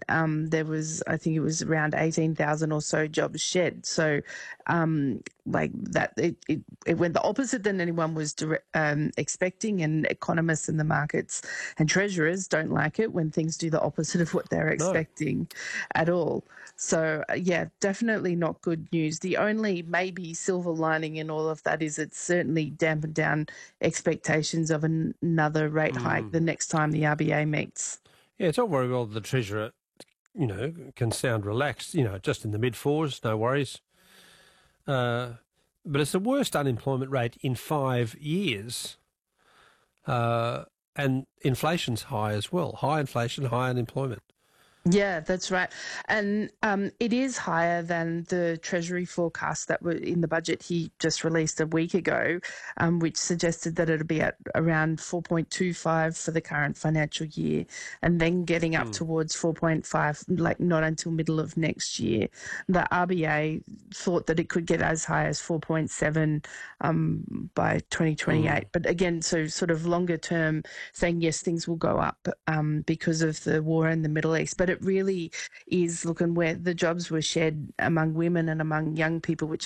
there was, I think it was around 18,000 or so jobs shed. So like that, it went the opposite than anyone was expecting, and economists in the markets and treasurers don't like it when things do the opposite of what they're expecting at all. So, yeah, definitely not good news. The only maybe silver lining in all of that is it's certainly dampened down expectations of another rate hike the next time the RBA meets. Yeah, it's all very well the Treasurer, can sound relaxed, just in the mid-fours, no worries. But it's the worst unemployment rate in 5 years. And inflation's high as well. High inflation, high unemployment. Yeah, that's right. And it is higher than the Treasury forecast that were in the budget he just released a week ago, which suggested that it'll be at around 4.25 for the current financial year, and then getting up towards 4.5, like not until middle of next year. The RBA thought that it could get as high as 4.7 by 2028. But again, so sort of longer term, saying yes, things will go up because of the war in the Middle East. But it really is looking where the jobs were shed among women and among young people, which